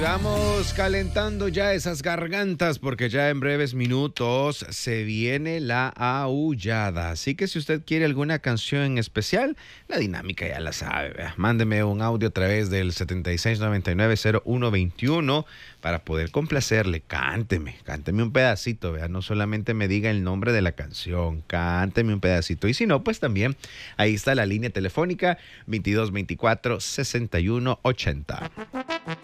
Vamos calentando ya esas gargantas porque ya en breves minutos se viene la aullada. Así que si usted quiere alguna canción en especial, la dinámica ya la sabe. ¿Vea? Mándeme un audio a través del 76990121 para poder complacerle. Cánteme un pedacito, ¿vea? No solamente me diga el nombre de la canción, cánteme un pedacito. Y si no, pues también ahí está la línea telefónica 2224-6180.